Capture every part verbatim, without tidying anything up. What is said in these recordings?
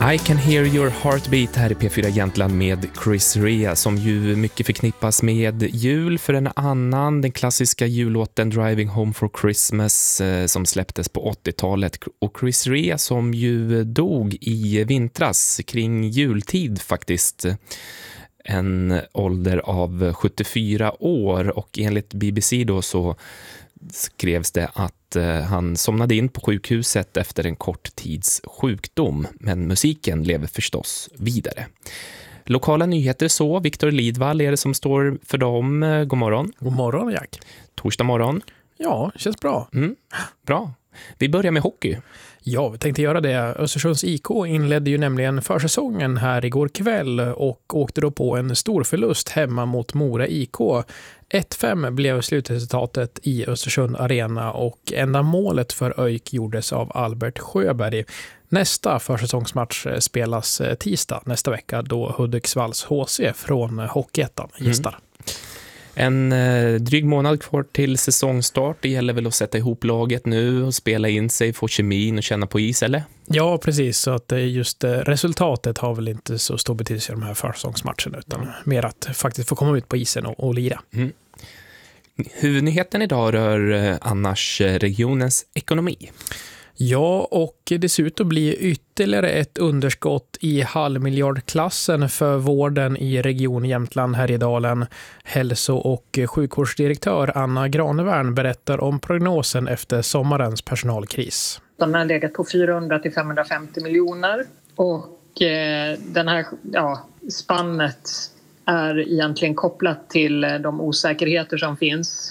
I can hear your heartbeat här i P fyra Jämtland med Chris Rea, som ju mycket förknippas med jul. För en annan, den klassiska jullåten Driving Home for Christmas eh, som släpptes på åttiotalet. Och Chris Rea som ju dog i vintras kring jultid faktiskt. En ålder av sjuttiofyra år, och enligt B B C då så skrevs det att eh, han somnade in på sjukhuset efter en kort tids sjukdom, men musiken lever förstås vidare. Lokala nyheter så, Viktor Lidvall är det som står för dem. God morgon. God morgon, Jack. Torsdag morgon. Ja, känns bra. Mm, bra. Vi börjar med hockey. Ja, vi tänkte göra det. Östersunds I K inledde ju nämligen försäsongen här igår kväll och åkte då på en stor förlust hemma mot Mora I K. ett fem blev slutresultatet i Östersund Arena, och enda målet för ÖIK gjordes av Albert Sjöberg. Nästa försäsongsmatch spelas tisdag nästa vecka, då Hudiksvalls H C från Hockeyettan gästar. Mm. En eh, dryg månad kvar till säsongstart. Det gäller väl att sätta ihop laget nu och spela in sig, få kemin och känna på is, eller? Ja, precis. Så att just resultatet har väl inte så stor betydelse i de här försäsongsmatcherna, utan mm. mer att faktiskt få komma ut på isen och, och lira. Mm. Huvudnyheten idag rör eh, annars regionens ekonomi. Ja, och det ser ut att bli ytterligare ett underskott i halvmiljardklassen för vården i Region Jämtland Härjedalen. Hälso- och sjukvårdsdirektör Anna Granevärn berättar om prognosen efter sommarens personalkris. De har legat på fyrahundra till femhundrafemtio miljoner, och eh, den här ja, spannet är egentligen kopplat till de osäkerheter som finns.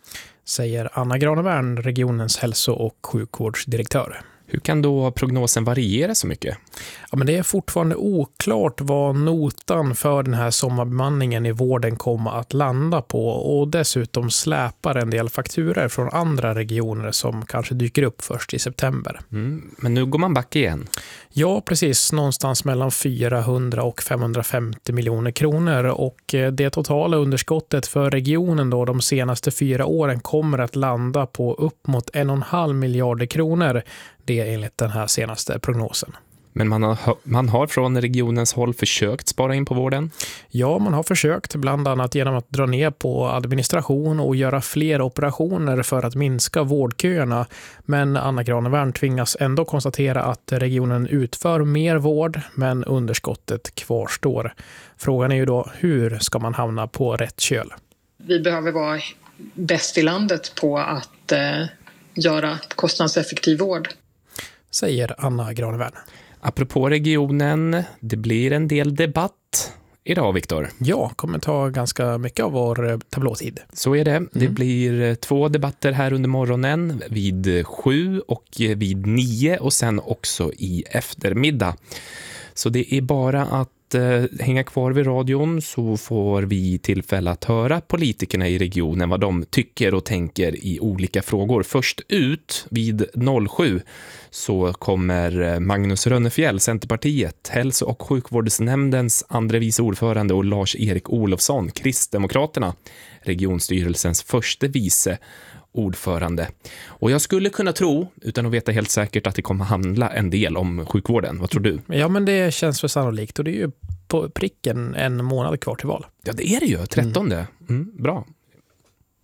Säger Anna Granevärn, regionens hälso- och sjukvårdsdirektör. Hur kan då prognosen variera så mycket? Ja, men det är fortfarande oklart vad notan för den här sommarbemanningen i vården kommer att landa på, och dessutom släpar en del fakturer från andra regioner som kanske dyker upp först i september. Mm, men nu går man back igen. Ja, precis. Någonstans mellan fyrahundra och femhundrafemtio miljoner kronor, och det totala underskottet för regionen då de senaste fyra åren kommer att landa på upp mot en och en halv miljarder kronor. Det är enligt den här senaste prognosen. Men man har, man har från regionens håll försökt spara in på vården? Ja, man har försökt, bland annat genom att dra ner på administration och göra fler operationer för att minska vårdköerna. Men Anna Granevärn tvingas ändå konstatera att regionen utför mer vård, men underskottet kvarstår. Frågan är ju då, hur ska man hamna på rätt köl? Vi behöver vara bäst i landet på att eh, göra kostnadseffektiv vård, säger Anna Granevärn. Apropå regionen, det blir en del debatt idag, Viktor. Ja, kommer ta ganska mycket av vår tablåtid. Så är det. Mm. Det blir två debatter här under morgonen, vid sju och vid nio, och sen också i eftermiddag. Så det är bara att hänga kvar vid radion, så får vi tillfälle att höra politikerna i regionen vad de tycker och tänker i olika frågor. Först ut vid noll sju så kommer Magnus Rönnefjäll, Centerpartiet, hälso- och sjukvårdsnämndens andra vice ordförande, och Lars-Erik Olofsson, Kristdemokraterna, regionstyrelsens första vice ordförande. Och jag skulle kunna tro, utan att veta helt säkert, att det kommer handla en del om sjukvården. Vad tror du? Ja, men det känns för sannolikt, och det är ju på pricken en månad kvar till val. Ja, det är det ju. trettonde. Mm, bra.